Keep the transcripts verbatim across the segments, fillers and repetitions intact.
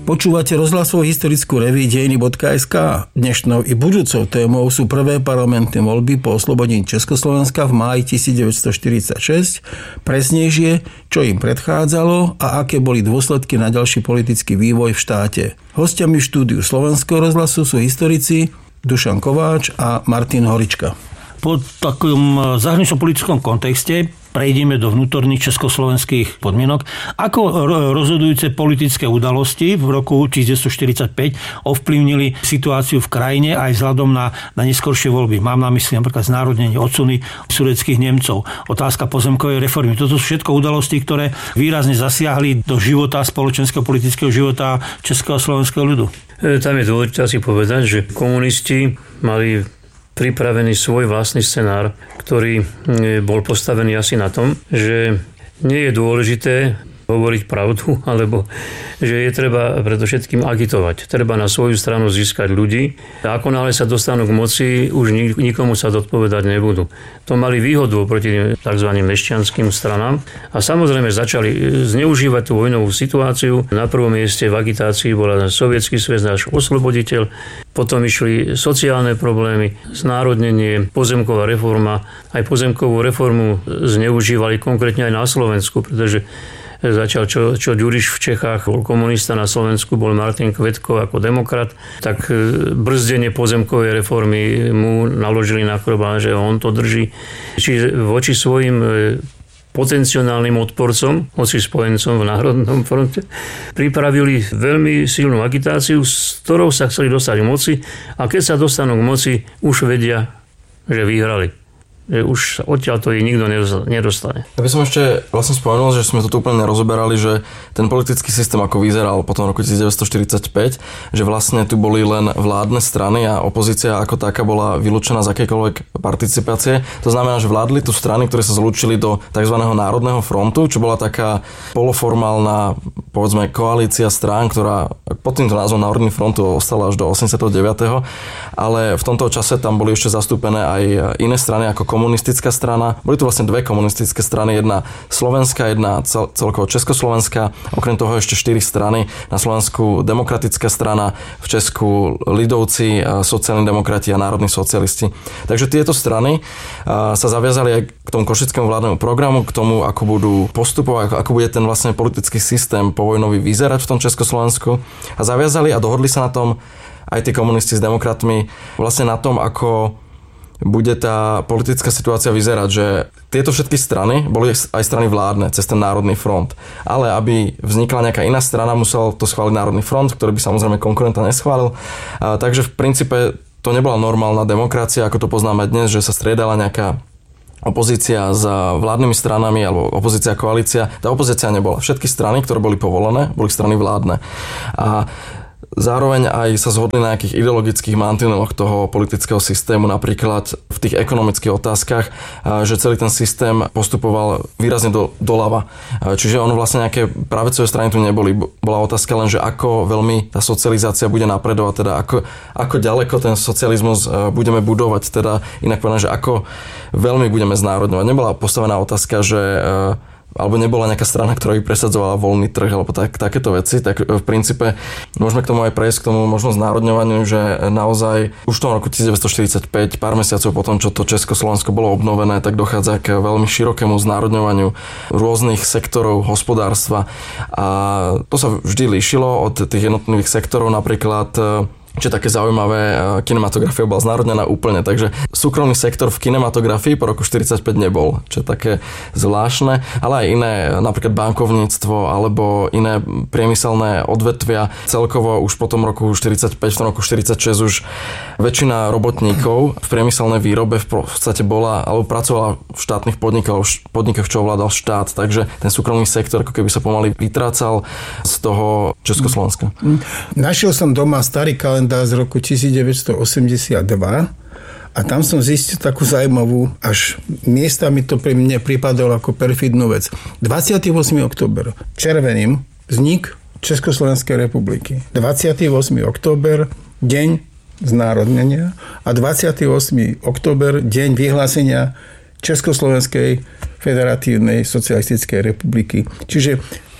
Počúvate rozhlasovú historickú reví dejiny bodka es ká. Dnešnou i budúcou témou sú prvé parlamentné voľby po oslobodení Československa v máji devätnásťstoštyridsaťšesť, presnejšie, čo im predchádzalo a aké boli dôsledky na ďalší politický vývoj v štáte. Hostiami v štúdiu Slovenského rozhlasu sú historici Dušan Kováč a Martin Horička. Po takom zahraničnom politickom kontexte prejdeme do vnútorných československých podmienok. Ako rozhodujúce politické udalosti v roku devätnásťstoštyridsaťpäť ovplyvnili situáciu v krajine aj vzhľadom na, na neskoršie voľby. Mám na mysli napríklad znárodnenie, odsuny sudeckých Nemcov, otázka pozemkovej reformy. Toto sú všetko udalosti, ktoré výrazne zasiahli do života, spoločenského politického života českého a slovenského ľudu. Tam je dôležité si povedať, že komunisti mali pripravený svoj vlastný scenár, ktorý bol postavený asi na tom, že nie je dôležité hovoriť pravdu, alebo že je treba predovšetkým agitovať. Treba na svoju stranu získať ľudí. A ako náhle sa dostanú k moci, už nikomu sa zodpovedať nebudú. To mali výhodu proti tzv. Mešťanským stranám. A samozrejme začali zneužívať tú vojnovú situáciu. Na prvom mieste v agitácii bola Sovietsky zväz, náš osloboditeľ. Potom išli sociálne problémy, znárodnenie, pozemková reforma. Aj pozemkovú reformu zneužívali konkrétne aj na Slovensku, pretože začal, čo, čo Ďuriš v Čechách bol komunista, na Slovensku bol Martin Kvetko ako demokrat, tak brzdenie pozemkovej reformy mu naložili na chrbát, že on to drží. Čiže voči svojim potenciálnym odporcom, voči spojencom v Národnom fronte, pripravili veľmi silnú agitáciu, s ktorou sa chceli dostať k moci, a keď sa dostanú k moci, už vedia, že vyhrali. Že už odtiaľ to ich nikto nedostane. Ja by som ešte vlastne spomenul, že sme to tu úplne nerozoberali, že ten politický systém, ako vyzeral po tom roku devätnásťstoštyridsaťpäť, že vlastne tu boli len vládne strany a opozícia ako taká bola vylúčená z akejkoľvek participácie. To znamená, že vládli tu strany, ktoré sa zlúčili do tzv. Národného frontu, čo bola taká poloformálna, povedzme, koalícia strán, ktorá pod týmto názvom Národný front ostala až do osemdesiateho deviateho Ale v tomto čase tam boli ešte zastúpené aj iné strany ako komunistická strana. Boli tu vlastne dve komunistické strany, jedna slovenská, jedna cel, celkovo československá. Okrem toho ešte štyri strany. Na Slovensku demokratická strana, v Česku ľudovci, sociálni demokrati a národní socialisti. Takže tieto strany sa zaviazali aj k tomu košickému vládnemu programu, k tomu, ako budú postupovať, ako bude ten vlastne politický systém povojnový vyzerať v tom Československu. A zaviazali a dohodli sa na tom aj tí komunisti s demokratmi vlastne na tom, ako bude tá politická situácia vyzerať, že tieto všetky strany boli aj strany vládne cez ten Národný front. Ale aby vznikla nejaká iná strana, musel to schváliť Národný front, ktorý by samozrejme konkurenta neschválil. A takže v princípe to nebola normálna demokracia, ako to poznáme dnes, že sa striedala nejaká opozícia s vládnymi stranami alebo opozícia koalícia. Tá opozícia nebola. Všetky strany, ktoré boli povolené, boli strany vládne. A zároveň aj sa zhodli na nejakých ideologických mantineloch toho politického systému, napríklad v tých ekonomických otázkach, že celý ten systém postupoval výrazne do, doľava. Čiže ono vlastne nejaké pravicové strany tu neboli. Bola otázka len, že ako veľmi tá socializácia bude napredovať, teda ako, ako ďaleko ten socializmus budeme budovať, teda inak povedané, že ako veľmi budeme znárodňovať. Nebola postavená otázka, že alebo nebola nejaká strana, ktorá by presadzovala voľný trh, alebo tak, takéto veci, tak v princípe môžeme k tomu aj prejsť, k tomu možno znárodňovaniu, že naozaj už v tom roku devätnásťstoštyridsaťpäť, pár mesiacov potom, čo to Československo bolo obnovené, tak dochádza k veľmi širokému znárodňovaniu rôznych sektorov hospodárstva. A to sa vždy líšilo od tých jednotlivých sektorov, napríklad čo je také zaujímavé, kinematografia bola znárodnená úplne, takže súkromný sektor v kinematografii po roku štyridsaťpäť nebol, čo je také zvláštne, ale aj iné, napríklad bankovníctvo alebo iné priemyselné odvetvia. Celkovo už po tom roku štyridsaťpäť, v tom roku štyridsaťšesť už väčšina robotníkov v priemyselnej výrobe v podstate bola, alebo pracovala v štátnych podnikoch, podnikoch, čo ovládal štát, takže ten súkromný sektor ako keby sa pomaly vytrácal z toho Československa. Našiel som doma starý kalendár z roku devätnásťstoosemdesiatdva a tam som zistil takú zaujímavú, až miestami to pre mňa pripadalo ako perfidnú vec. dvadsiateho ôsmeho október, červeným, vznik Československej republiky. dvadsiateho ôsmeho október, deň znárodnenia a dvadsiateho ôsmeho október, deň vyhlásenia Československej federatívnej socialistickej republiky. Čiže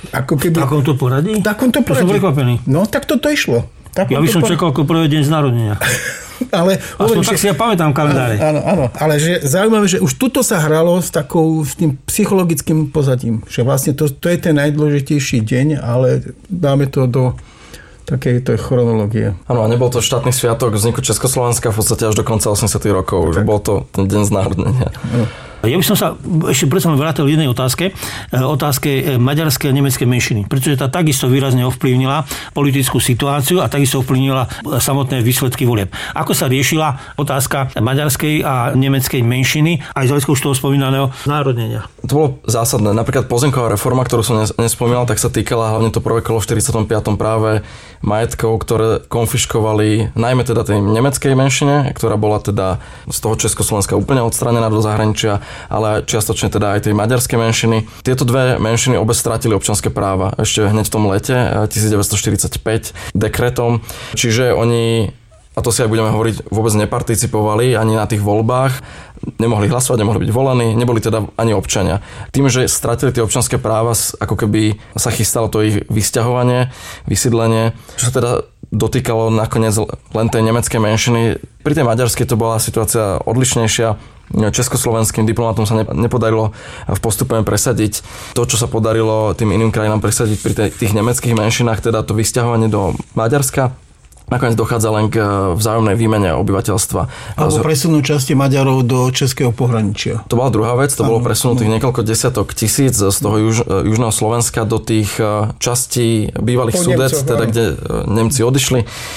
Ako keby... V takomto poradí? V takomto poradí. To som prekvapený. No, tak toto išlo. Ja by som čakal ako prvý deň z narodenia. Ale hovorím, tak že... si ja pamätám kalendáre. Áno, áno, ale že zaujímavé, že už tuto sa hralo s takou, s tým psychologickým pozadím, že vlastne to, to je ten najdôležitejší deň, ale dáme to do takejto chronológie. Áno, a nebol to štátny sviatok vzniku Československa v podstate až do konca osemdesiatych rokov, že bol to ten deň znárodnenia. Áno. Ja by som sa ešte predsa vrátil v jednej otázke, otázke maďarskej a nemeckej menšiny, pretože tá takisto výrazne ovplyvnila politickú situáciu a takisto ovplyvnila samotné výsledky volieb. Ako sa riešila otázka maďarskej a nemeckej menšiny aj z hľadiska už toho spomínaného národnenia? To bolo zásadné. Napríklad pozemková reforma, ktorú som nespomínal, tak sa týkala hlavne to prvé kolo v štyridsiatom piatom práve majetkov, ktoré konfiškovali najmä teda tej nemeckej menšine, ktorá bola teda z toho Československa úplne odstranená do zahraničia, ale čiastočne teda aj tej maďarskej menšiny. Tieto dve menšiny obe stratili občianske práva ešte hneď v tom lete devätnásťstoštyridsaťpäť dekretom. Čiže oni, a to si aj budeme hovoriť, vôbec neparticipovali ani na tých voľbách, nemohli hlasovať, nemohli byť volení, neboli teda ani občania. Tým, že stratili tie občianske práva, ako keby sa chystalo to ich vysťahovanie, vysídlenie, čo sa teda dotýkalo nakoniec len tej nemeckej menšiny. Pri tej maďarskej to bola situácia odlišnejšia. Československým diplomatom sa nepodarilo v postupe presadiť to, čo sa podarilo tým iným krajinám presadiť pri tých nemeckých menšinách, teda to vysťahovanie do Maďarska. Nakoniec dochádza len k vzájomnej výmene obyvateľstva. Alebo presunú časti Maďarov do českého pohraničia. To bola druhá vec, to ano, bolo presunutých no. niekoľko desiatok tisíc z toho juž, južného Slovenska do tých častí bývalých Sudét, teda kde Nemci odišli.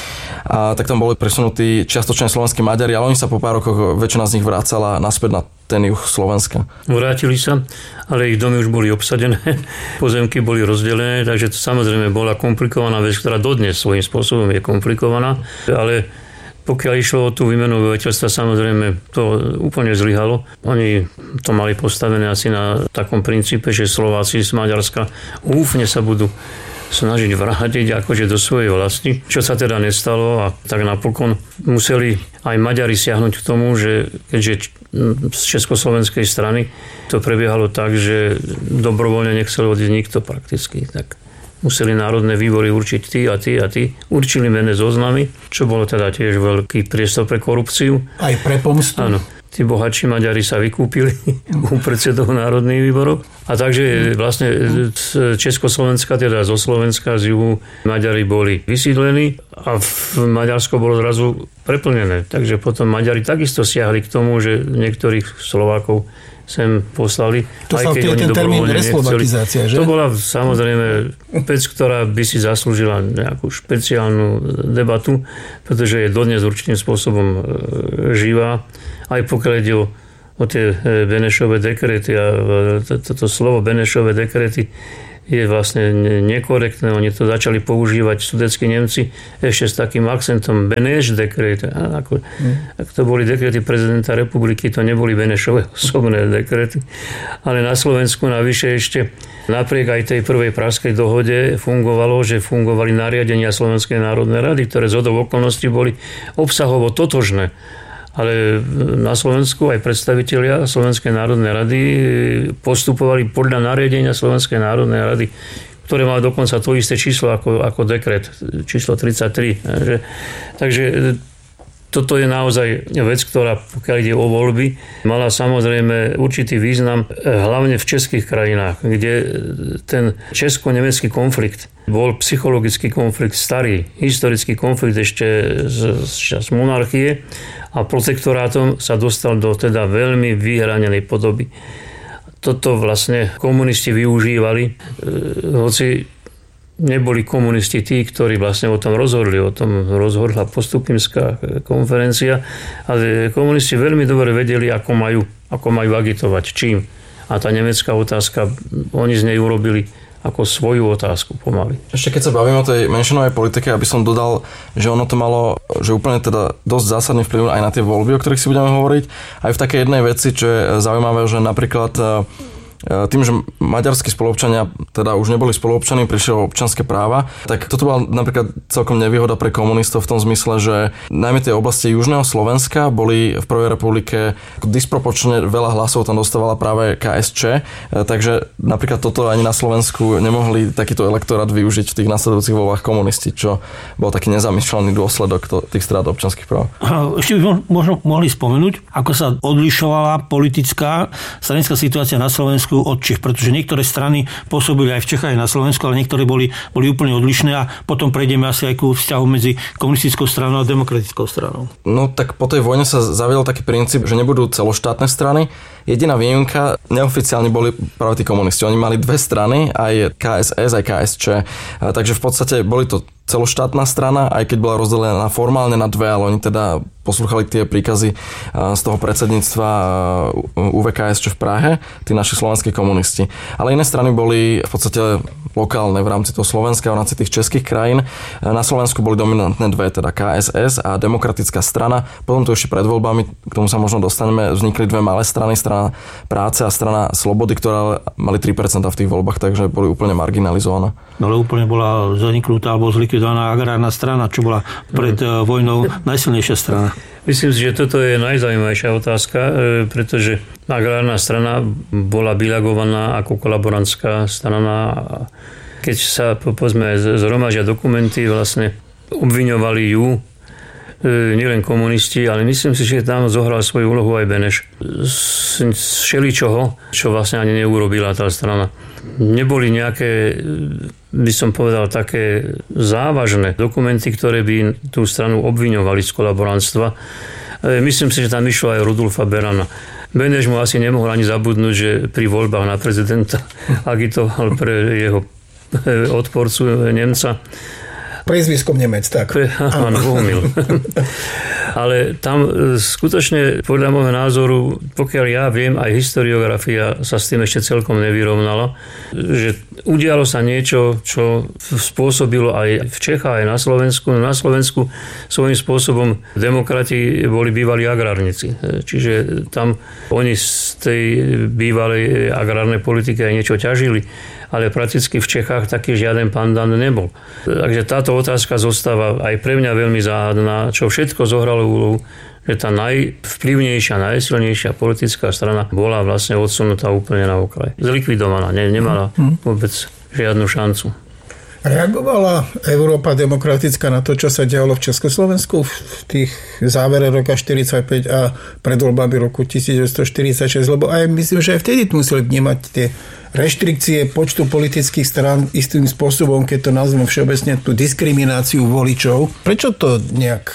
A tak tam boli presunutí čiastočne slovenskí Maďari, ale oni sa po pár rokoch, väčšina z nich vracala naspäť na ten juh Slovenska. Vrátili sa, ale ich domy už boli obsadené, pozemky boli rozdelené, takže to samozrejme bola komplikovaná vec, ktorá dodnes svojím spôsobom je komplikovaná, ale pokiaľ išlo o tú výmenu obyvateľstva, samozrejme to úplne zlyhalo. Oni to mali postavené asi na takom princípe, že Slováci z Maďarska úfne sa budú snažiť vrátiť akože do svojej vlasti, čo sa teda nestalo a tak napokon museli aj Maďari siahnuť k tomu, že keďže z československej strany to prebiehalo tak, že dobrovoľne nechcel odísť nikto prakticky, tak museli národné výbory určiť tí a tí a tí. Určili menné zoznamy, čo bolo teda tiež veľký priestor pre korupciu. Aj pre pomstu. Áno. Tí bohatší Maďari sa vykúpili u predsedov národných výborov. A takže vlastne z Československa, teda zo Slovenska, z juhu Maďari boli vysídlení a v Maďarsko bolo zrazu preplnené. Takže potom Maďari takisto siahli k tomu, že niektorých Slovákov sem poslali. To sa tie ten termín reslovakizácia, že? To bola samozrejme vec, ktorá by si zaslúžila nejakú špeciálnu debatu, pretože je dodnes určitým spôsobom živá. Aj pokiaľ ide o, o tie Benešové dekrety a toto slovo Benešové dekrety je vlastne nekorektné. Oni to začali používať sudetskí Nemci ešte s takým akcentom Beneš dekret. Ako, mm. ak to boli dekrety prezidenta republiky, to neboli Benešové osobné dekrety. Ale na Slovensku navyše ešte napriek aj tej prvej pražskej dohode fungovalo, že fungovali nariadenia Slovenskej národnej rady, ktoré zhodou okolností boli obsahovo totožné. Ale na Slovensku aj predstavitelia Slovenskej národnej rady postupovali podľa nariadenia Slovenskej národnej rady, ktoré má dokonca to isté číslo ako, ako dekret, číslo tridsaťtri. Takže, takže toto je naozaj vec, ktorá, pokiaľ ide o voľby, mala samozrejme určitý význam, hlavne v českých krajinách, kde ten česko-nemecký konflikt bol psychologický konflikt, starý, historický konflikt ešte z, z čas monarchie a protektorátom sa dostal do teda veľmi vyhranenej podoby. Toto vlastne komunisti využívali, e, hoci neboli komunisti tí, ktorí vlastne o tom rozhodli, o tom rozhodla Postupimská konferencia, ale komunisti veľmi dobre vedeli, ako majú, ako majú agitovať, čím. A tá nemecká otázka, oni z nej urobili ako svoju otázku pomaly. Ešte keď sa bavím o tej menšinovej politike, aby som dodal, že ono to malo, že úplne teda dosť zásadný vplyv aj na tie voľby, o ktorých si budeme hovoriť. Aj v takej jednej veci, čo je zaujímavé, že napríklad tým, že maďarskí spoluobčania teda už neboli spoluobčaní, prišli o občianske práva, tak toto bola napríklad celkom nevýhoda pre komunistov v tom zmysle, že najmä tie oblasti južného Slovenska boli v prvej republike disproporčne veľa hlasov tam dostávala práve ká es čé, takže napríklad toto ani na Slovensku nemohli takýto elektorát využiť v tých nasledujúcich voľbách komunisti, čo bol taký nezamýšľaný dôsledok to, tých strát občianskych práv. Ešte by možno mohli spomenúť, ako sa odlišovala politická stranická situácia na Slovensku od Čech, pretože niektoré strany pôsobili aj v Čechách, aj na Slovensku, ale niektoré boli, boli úplne odlišné a potom prejdeme asi aj ku vzťahu medzi komunistickou stranou a demokratickou stranou. No tak po tej vojne sa zaviedol taký princíp, že nebudú celoštátne strany. Jediná výnimka, neoficiálne boli práve tí komunisti. Oni mali dve strany, aj ká es es, aj ká es čé. Takže v podstate boli to celoštátna strana, aj keď bola rozdelená formálne na dve, ale oni teda poslúchali tie príkazy z toho predsedníctva ú vé ká es čé v Prahe, tí naši slovenskí komunisti. Ale iné strany boli v podstate lokálne v rámci toho Slovenska, v rámci tých českých krajín. Na Slovensku boli dominantné dve, teda ká es es a Demokratická strana. Potom tu ešte pred voľbami, k tomu sa možno dostaneme, vznikli dve malé strany, strana Práce a strana Slobody, ktoré mali tri percentá v tých voľbách, takže boli úplne marginalizované. No ale úplne bola zaniknutá alebo zlikvidovaná agrárna strana, čo bola pred mm. vojnou najsilnejšia strana. Myslím si, že toto je najzaujímavejšia otázka, pretože agrárna strana bola bilagovaná ako kolaborantská strana. Keď sa, povedzme, zhromažia dokumenty, vlastne obviňovali ju nielen komunisti, ale myslím si, že tam zohral svoju úlohu aj Beneš. Z všeličoho, čo vlastne ani neurobila tá strana. Neboli nejaké, by som povedal, také závažné dokumenty, ktoré by tú stranu obviňovali z kolaborantstva. Myslím si, že tam išlo aj Rudolfa Berana. Beneš mu asi nemohol ani zabudnúť, že pri voľbách na prezidenta agitoval pre jeho odporcu Nemca. Priezviskom Nemec, tak. Pre, áno, Bohumil. Ale tam skutočne, podľa môjho názoru, pokiaľ ja viem, aj historiografia sa s tým ešte celkom nevyrovnala, že udialo sa niečo, čo spôsobilo aj v Čechách, aj na Slovensku. Na Slovensku svojím spôsobom demokrati boli bývalí agrárnici. Čiže tam oni z tej bývalej agrárnej politiky aj niečo ťažili, ale prakticky v Čechách taký žiaden pandán nebol. Takže táto otázka zostáva aj pre mňa veľmi záhadná, čo všetko zohralo úlohu, že tá najvplyvnejšia, najsilnejšia politická strana bola vlastne odsunutá úplne na okraj. Zlikvidovaná, ne, nemala vôbec žiadnu šancu. Reagovala Európa demokratická na to, čo sa dialo v Československu v tých závere roka štyridsaťpäť a pred voľbami roku devätnásťstoštyridsaťšesť, lebo aj myslím, že aj vtedy museli vnímať tie reštrikcie počtu politických strán istým spôsobom, keď to nazvem všeobecne, tú diskrimináciu voličov. Prečo to nejak...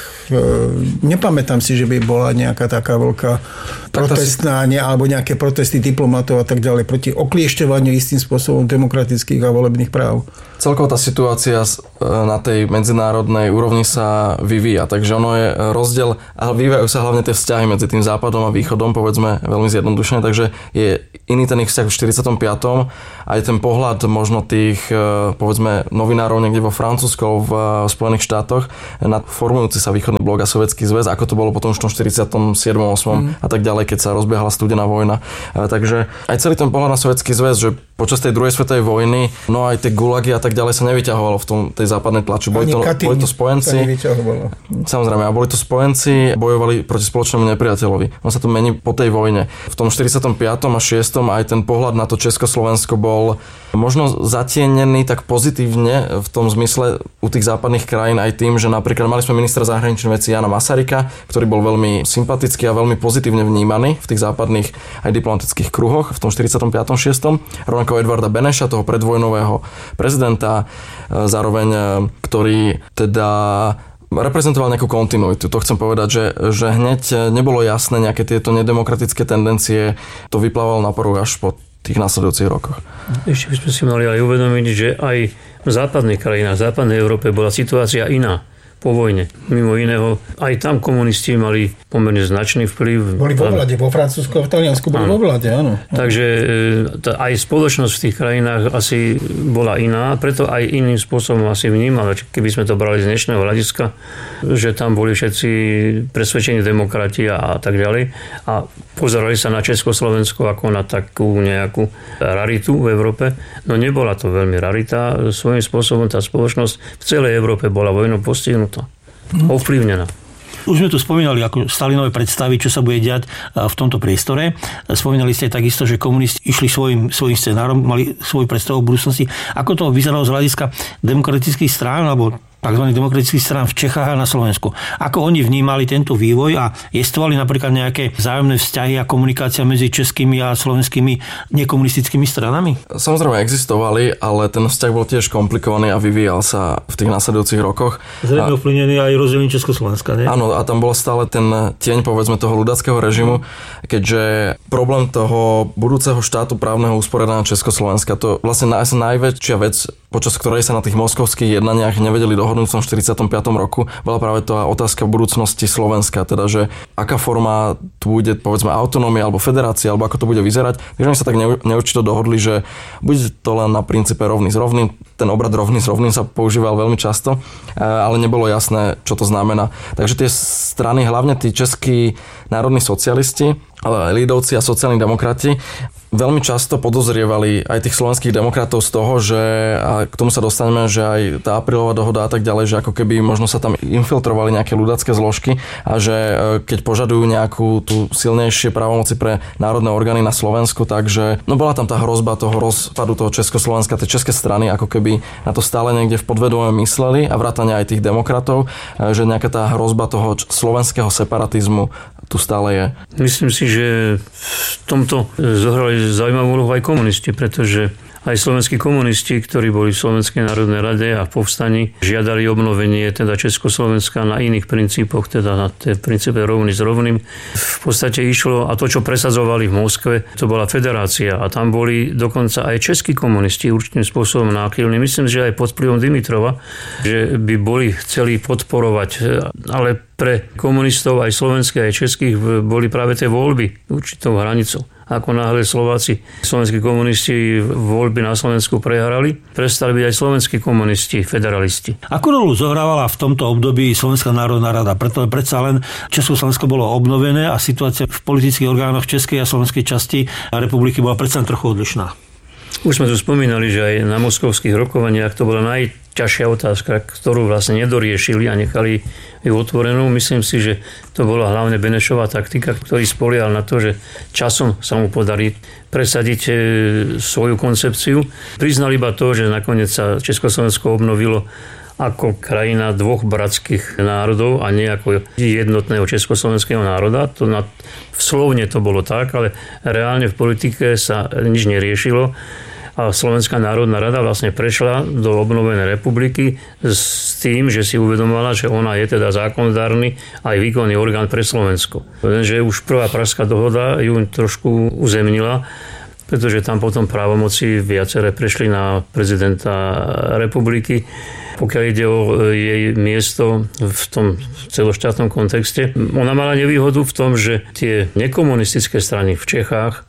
E, nepamätám si, že by bola nejaká taká veľká protestná, ne, alebo nejaké protesty diplomatov a tak ďalej proti okliešťovaniu istým spôsobom demokratických a volebných práv. Celkovo tá situácia na tej medzinárodnej úrovni sa vyvíja, takže ono je rozdiel, ale vyvíjajú sa hlavne tie vzťahy medzi tým západom a východom, povedzme veľmi zjednodušene, takže je iný ten ich vzťah v štyridsiatom piatom aj ten pohľad možno tých, povedzme, novinárov niekde vo Francúzsku, v Spojených štátoch na formujúci sa východný blok a Sovietsky zväz, ako to bolo potom už v tom štyridsiatom siedmom ôsmom mm. a tak ďalej, keď sa rozbiehala studená vojna. Takže aj celý ten pohľad na Sovietsky zväz, že počas tej druhej svetovej vojny, no aj tie gulagy a tak ďalej sa nevyťahovalo v tom, tej západnej tlači. Boli to, boli to spojenci. Samozrejme, a boli to spojenci, bojovali proti spoločnému nepriateľovi. On sa to mení po tej vojne. V tom štyridsiatom piatom a šiestom aj ten pohľad na to Československo bol možno zatienený tak pozitívne v tom zmysle u tých západných krajín aj tým, že napríklad mali sme ministra zahraničných vecí Jana Masaryka, ktorý bol veľmi sympatický a veľmi pozitívne vnímaný v tých západných aj diplomatických kruhoch v tom štyridsiatom piatom šiestom Rovnako Edvarda Beneša, toho predvojnového prezidenta, zároveň ktorý teda reprezentoval nejakú kontinuitu. To chcem povedať, že, že hneď nebolo jasné nejaké tieto nedemokratické tendencie, to vyplávalo na poruch až po tých nasledujúcich rokoch. Ešte by sme si mali aj uvedomiť, že aj v západných krajinách, v západnej Európe bola situácia iná. po vojne. Mimo iného, aj tam komunisti mali pomerne značný vplyv. Boli vo vláde, vo Francúzsku a v Taliansku boli áno. vo vláde, áno. Takže aj spoločnosť v tých krajinách asi bola iná, preto aj iným spôsobom asi vnímala, keby sme to brali z dnešného hľadiska, že tam boli všetci presvedčení demokrati a tak ďalej a pozerali sa na Československo ako na takú nejakú raritu v Európe. No nebola to veľmi rarita. Svojím spôsobom tá spoločnosť v celej Európe bola vojnou postihnutá. Ovplyvnená. Už sme tu spomínali ako Stalinové predstavy, čo sa bude diať v tomto priestore. Spomínali ste takisto, že komunisti išli svojim, svojim scenárom, mali svoju predstavu v budúcnosti. Ako to vyzeralo z hľadiska demokratických strán alebo tzv. Demokratických strán v Čechách a na Slovensku? Ako oni vnímali tento vývoj a jestvovali napríklad nejaké vzájomné vzťahy a komunikácia medzi českými a slovenskými nekomunistickými stranami? Samozrejme existovali, ale ten vzťah bol tiež komplikovaný a vyvíjal sa v tých nasledujúcich rokoch. Zrejme ovplyvnený aj rozdelenie Československa, nie? Áno, a tam bol stále ten tieň, povedzme, toho ľudáckeho režimu, keďže problém toho budúceho štátu právneho usporiadania Československa, to vlastne asi najväčšia vec, počas ktorej sa na tých moskovských jednaniach nevedeli dohodnúť v tom štyridsiatom piatom roku, bola práve tá otázka budúcnosti Slovenska, teda, že aká forma tu bude, povedzme, autonómia alebo federácia, alebo ako to bude vyzerať. Takže oni sa tak neurčito dohodli, že bude to len na princípe rovný s rovným. Ten obrad rovný s rovným sa používal veľmi často, ale nebolo jasné, čo to znamená. Takže tie strany, hlavne tí českí národní socialisti, ale aj lidovci a sociálni demokrati, veľmi často podozrievali aj tých slovenských demokratov z toho, že, a k tomu sa dostaneme, že aj tá aprílová dohoda a tak ďalej, že ako keby možno sa tam infiltrovali nejaké ľudácké zložky a že keď požadujú nejakú tú silnejšie právomoci pre národné orgány na Slovensku, takže no bola tam tá hrozba toho rozpadu toho Československa, tie české strany ako keby na to stále niekde v podvedome mysleli a vrátane aj tých demokratov, že nejaká tá hrozba toho slovenského separatizmu tu stále je. Myslím si, že v tomto zohrali zaujímavú úlohu aj komunisti, pretože aj slovenskí komunisti, ktorí boli v Slovenskej národnej rade a v povstaní, žiadali obnovenie teda Československa na iných princípoch, teda na té princípe rovný s rovným. V podstate išlo, a to, čo presadzovali v Moskve, to bola federácia a tam boli dokonca aj českí komunisti určitým spôsobom náchylní. Myslím, že aj pod vplyvom Dimitrova, že by boli chceli podporovať, ale pre komunistov aj slovenských, aj českých boli práve tie voľby určitou hranicou. Ako náhle Slováci, slovenskí komunisti voľby na Slovensku prehrali, prestali byť aj slovenskí komunisti, federalisti. Akú rolu zohrávala v tomto období Slovenská národná rada? Preto predsa len Československo bolo obnovené a situácia v politických orgánoch českej a slovenskej časti republiky bola predsa trochu odlišná. Už sme tu spomínali, že aj na moskovských rokovaniach to bola najťažšia otázka, ktorú vlastne nedoriešili a nechali ju otvorenú. Myslím si, že to bola hlavne Benešová taktika, ktorý spoliehal na to, že časom sa mu podarí presadiť svoju koncepciu. Priznal iba to, že nakoniec sa Československo obnovilo ako krajina dvoch bratských národov a nie ako jednotného československého národa. To na, slovne to bolo tak, ale reálne v politike sa nič neriešilo. A Slovenská národná rada vlastne prešla do obnovenej republiky s tým, že si uvedomovala, že ona je teda zákonodárny aj výkonný orgán pre Slovensko. Lenže už prvá Pražská dohoda ju trošku uzemnila, pretože tam potom právomoci viaceré prešli na prezidenta republiky. Pokiaľ ide o jej miesto v tom celoštátnom kontexte, ona mala nevýhodu v tom, že tie nekomunistické strany v Čechách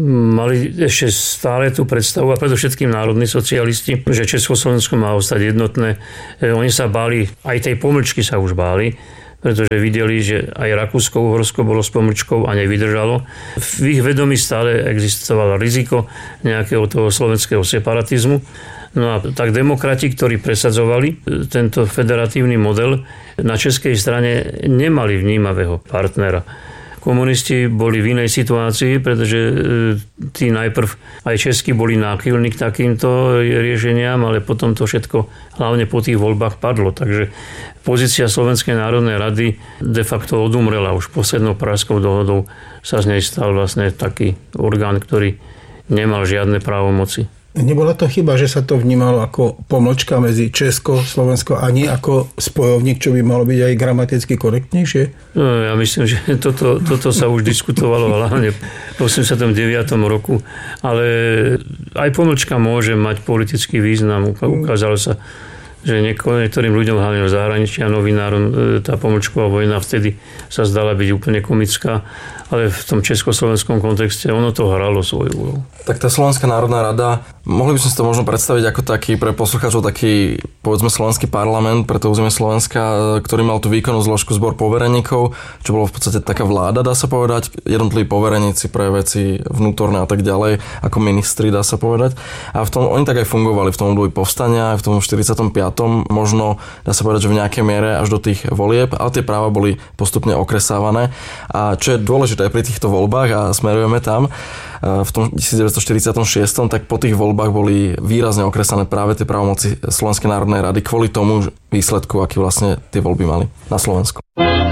mali ešte stále tú predstavu, a predovšetkým národní socialisti, že Československo má ostať jednotné. Oni sa báli, aj tej pomlčky sa už báli, pretože videli, že aj Rakúsko-Uhorsko bolo s pomlčkou a nevydržalo. V ich vedomí stále existovalo riziko nejakého toho slovenského separatizmu. No a tak demokrati, ktorí presadzovali tento federatívny model, na českej strane nemali vnímavého partnera. Komunisti boli v inej situácii, pretože tí najprv aj českí boli náchylní k takýmto riešeniam, ale potom to všetko hlavne po tých voľbách padlo. Takže pozícia Slovenskej národnej rady de facto odumrela. Už poslednou Pražskou dohodou sa z nej stal vlastne taký orgán, ktorý nemal žiadne právomoci. Nebola to chyba, že sa to vnímalo ako pomlčka medzi Česko, Slovensko a nie ako spojovník, čo by malo byť aj gramaticky korektnejšie? No, ja myslím, že toto, toto sa už diskutovalo hlavne v osemdesiatom deviatom roku, ale aj pomlčka môže mať politický význam. Ukázalo sa že niektorým ľuďom, hlavne v zahraničí a novinárom, tá pomlčková vojna vtedy sa zdala byť úplne komická, ale v tom československom kontexte ono to hralo svoju úlohu. Tak tá Slovenská národná rada, mohli by sme si to možno predstaviť ako taký pre poslucháčov taký, povedzme, slovenský parlament pre to územie Slovenska, ktorý mal tú výkonnú zložku zbor povereníkov, čo bolo v podstate taká vláda, dá sa povedať, jednotliví povereníci pre veci vnútorné a tak ďalej, ako ministri, dá sa povedať. A v tom, oni tak aj fungovali v tom období povstania, aj v tom štyridsiatom piatom možno, dá sa povedať, že v nejakej miere až do tých volieb, ale tie práva boli postupne okresávané. A čo je dôležité aj pri týchto voľbách, a smerujeme tam, v tom devätnásťstoštyridsiatom šiestom tak po tých voľbách boli výrazne okresané práve tie právomoci Slovenskej národnej rady kvôli tomu výsledku, aký vlastne tie voľby mali na Slovensku.